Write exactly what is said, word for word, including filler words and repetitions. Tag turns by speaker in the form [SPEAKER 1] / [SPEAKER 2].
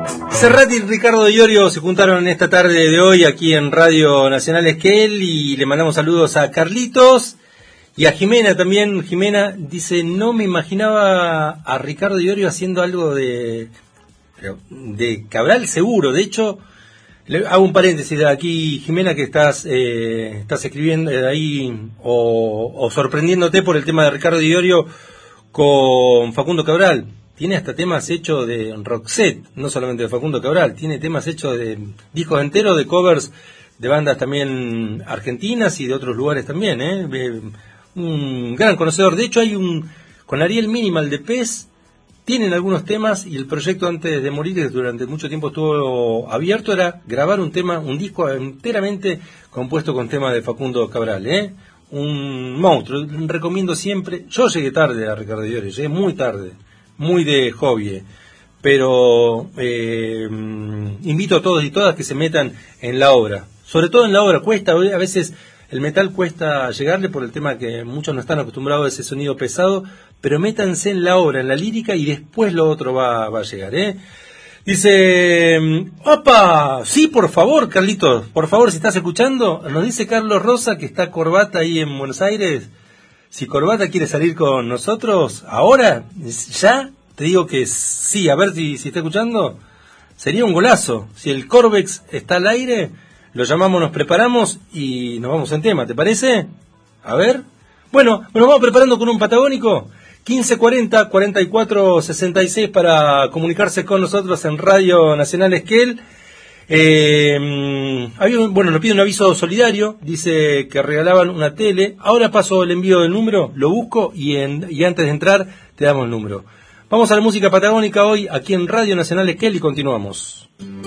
[SPEAKER 1] Serrat y Ricardo Iorio se juntaron en esta tarde de hoy aquí en Radio Nacional Esquel y le mandamos saludos a Carlitos y a Jimena también. Jimena dice, no me imaginaba a Ricardo Iorio haciendo algo de, de Cabral seguro. De hecho, le hago un paréntesis de aquí, Jimena, que estás eh, estás escribiendo ahí o, o sorprendiéndote por el tema de Ricardo Iorio con Facundo Cabral. Tiene hasta temas hechos de Roxette, no solamente de Facundo Cabral, tiene temas hechos de discos enteros, de covers de bandas también argentinas y de otros lugares también, ¿eh? Un gran conocedor. De hecho, hay un, con Ariel Minimal de Pez, tienen algunos temas y el proyecto antes de morir, que durante mucho tiempo estuvo abierto, era grabar un tema, un disco enteramente compuesto con temas de Facundo Cabral, ¿eh? Un monstruo, recomiendo siempre. Yo llegué tarde a Ricardo Iorio, llegué muy tarde. Muy de hobby, pero eh, invito a todos y todas que se metan en la obra, sobre todo en la obra. Cuesta, a veces el metal cuesta llegarle por el tema que muchos no están acostumbrados a ese sonido pesado, pero métanse en la obra, en la lírica, y después lo otro va, va a llegar, ¿eh? Dice, ¡opa! Sí, por favor, Carlitos, por favor, si estás escuchando, nos dice Carlos Rosa, que está Corbata ahí en Buenos Aires. Si Corbata quiere salir con nosotros, ahora, ya, te digo que sí, a ver si, si está escuchando, sería un golazo. Si el Corvex está al aire, lo llamamos, nos preparamos y nos vamos en tema, ¿te parece? A ver. Bueno, nos vamos preparando con un patagónico. quince cuarenta, cuarenta y cuatro sesenta y seis para comunicarse con nosotros en Radio Nacional Esquel. Eh, bueno, nos pide un aviso solidario, dice que regalaban una tele. Ahora paso el envío del número, lo busco y, en, y antes de entrar te damos el número. Vamos a la música patagónica hoy aquí en Radio Nacional Esquel y continuamos.